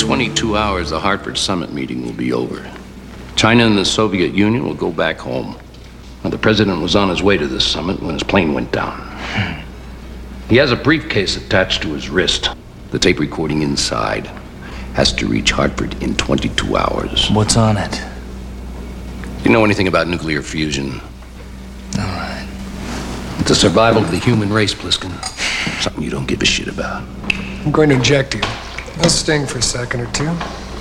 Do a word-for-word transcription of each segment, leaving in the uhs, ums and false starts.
twenty-two hours, the Hartford Summit meeting will be over. China and the Soviet Union will go back home. Now, the president was on his way to this summit when his plane went down. He has a briefcase attached to his wrist. The tape recording inside has to reach Hartford in twenty-two hours. What's on it? Do you know anything about nuclear fusion? All right. It's the survival of the human race, Pliskin. Something you don't give a shit about. I'm going to inject you. I'll sting for a second or two.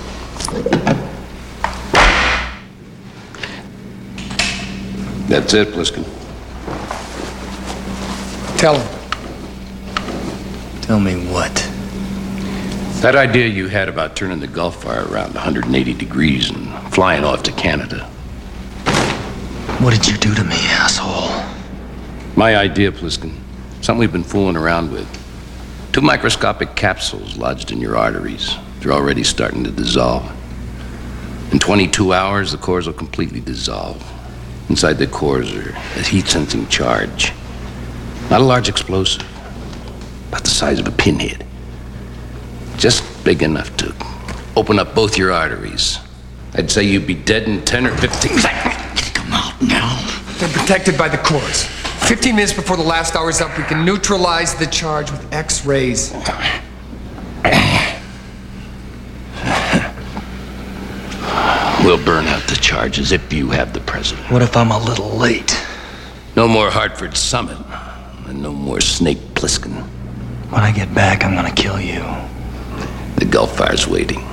That's it, Pliskin. Tell him. Tell me what? That idea you had about turning the Gulf Fire around one hundred eighty degrees and flying off to Canada. What did you do to me, asshole? My idea, Pliskin. Something we've been fooling around with. Two microscopic capsules lodged in your arteries. They're already starting to dissolve. In twenty-two hours, the cores will completely dissolve. Inside the cores are a heat-sensing charge. Not a large explosive. About the size of a pinhead. Just big enough to open up both your arteries. I'd say you'd be dead in ten or fifteen seconds. Come out now. They're protected by the cores. Fifteen minutes before the last hour's up, we can neutralize the charge with X-rays. We'll burn out the charges if you have the president. What if I'm a little late? No more Hartford Summit, and no more Snake Pliskin. When I get back, I'm gonna kill you. The Gulf Fire's waiting.